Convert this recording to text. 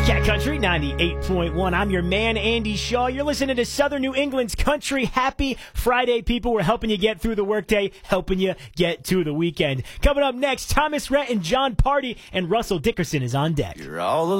Cat Country 98.1. I'm your man, Andy Shaw. You're listening to Southern New England's Country. Happy Friday, people. We're helping you get through the workday, helping you get to the weekend. Coming up next, Thomas Rhett and John Party, and Russell Dickerson is on deck. You're all